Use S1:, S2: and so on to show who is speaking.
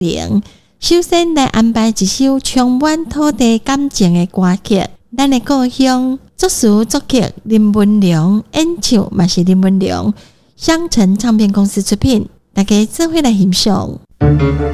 S1: 0。首先来安排一首充满土地感情的歌曲，咱的故乡作词作曲林文良，演唱嘛是林文良，香城唱片公司出品，大家做伙来欣赏。